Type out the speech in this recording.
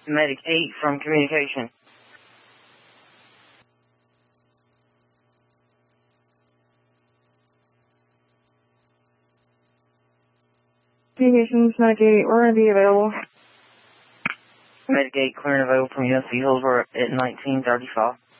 Medic 8 from communication. Communications, Medic 8, we're going to be available. Medic 8, clear and available from USC Hillsborough at 1935.